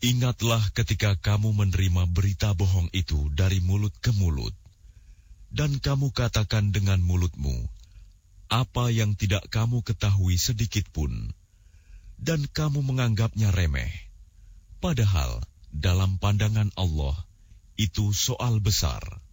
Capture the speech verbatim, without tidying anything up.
Ingatlah ketika kamu menerima berita bohong itu dari mulut ke mulut, dan kamu katakan dengan mulutmu apa yang tidak kamu ketahui sedikit pun, dan kamu menganggapnya remeh. Padahal dalam pandangan Allah itu soal besar.